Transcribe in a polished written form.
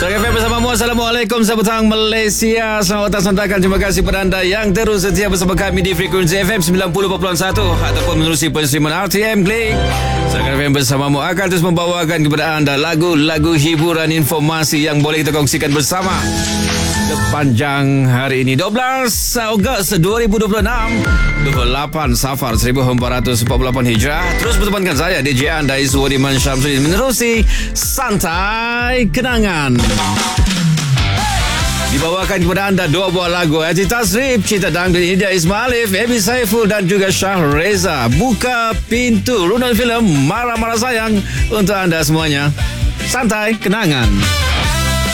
Sahabat FM bersamamu. Assalamualaikum, selamat petang Malaysia. Selamat datang santakan. Terima kasih kepada anda yang terus setia bersama kami di frekuensi FM 90.1 ataupun menerusi penerimaan RTM Klik. Sahabat FM bersamamu akan terus membawakan kepada anda lagu-lagu hiburan, informasi yang boleh kita kongsikan bersama sepanjang hari ini 12 Ogos 2026, 28 Safar 1448 Hijrah. Terus bertemankan saya DJ anda Iswadiman Syamsuddin menerusi Santai Kenangan. Dibawakan kepada anda dua buah lagu, Haji Tasrif, Cinta Dangdut India Ismailif, Ebi Saiful dan juga Shah Reza. Buka pintu runut filem Marah-Marah Sayang untuk anda semuanya. Santai Kenangan.